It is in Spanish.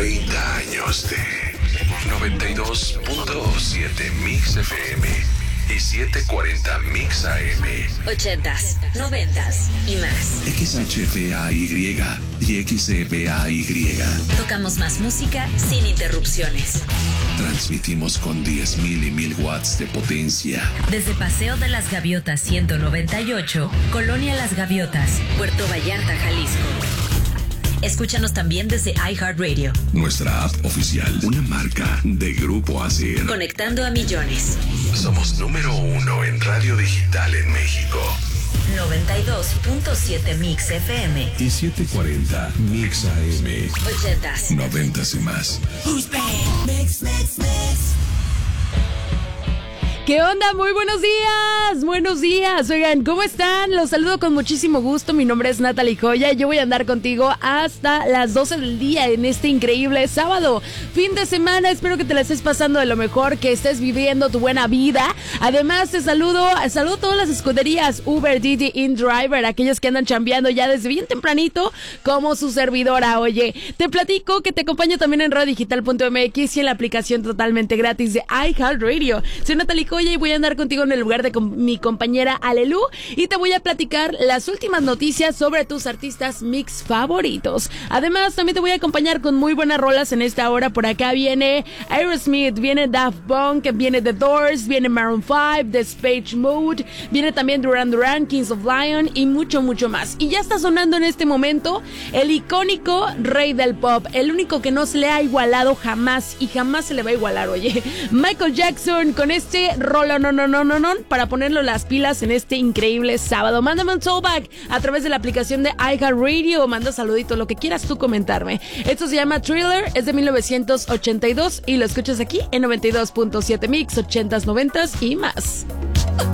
30 años de 92.7 Mix FM y 740 Mix AM. 80s, 90s y más. XHFAY y XFAY. Tocamos más música sin interrupciones. Transmitimos con 10.000 y 1,000 watts de potencia. Desde Paseo de las Gaviotas 198, Colonia Las Gaviotas, Puerto Vallarta, Jalisco. Escúchanos también desde iHeartRadio. Nuestra app oficial, una marca de Grupo ASIR. Conectando a millones. Somos número 1 en radio digital en México. 92.7 Mix FM y 740 Mix AM. 80s, 90s y más. Who's back? Mix, mix, mix. ¿Qué onda? Muy buenos días, buenos días. Oigan, ¿cómo están? Los saludo con muchísimo gusto. Mi nombre es Natalie Joya y yo voy a andar contigo hasta las 12 del día en este increíble sábado. Fin de semana, espero que te la estés pasando de lo mejor, que estés viviendo tu buena vida. Además, te saludo a todas las escuderías Uber, Didi, InDriver, aquellos que andan chambeando ya desde bien tempranito como su servidora. Oye, te platico que te acompaño también en radiodigital.mx y en la aplicación totalmente gratis de iHeartRadio. Soy Natalie Joya y voy a andar contigo en el lugar de mi compañera Alelu y te voy a platicar las últimas noticias sobre tus artistas mix favoritos. Además, también te voy a acompañar con muy buenas rolas en esta hora. Por acá viene Aerosmith, viene Daft Punk, viene The Doors, viene Maroon 5, Depeche Mode, viene también Duran Duran, Kings of Leon y mucho, mucho más. Y ya está sonando en este momento el icónico rey del pop, el único que no se le ha igualado jamás y jamás se le va a igualar, oye. Michael Jackson con este rolo no, para ponerlo las pilas en este increíble sábado. Mándame un throwback a través de la aplicación de iHeartRadio, manda saludito, lo que quieras tú comentarme. Esto se llama Thriller, es de 1982 y lo escuchas aquí en 92.7 Mix, 80s, 90s y más.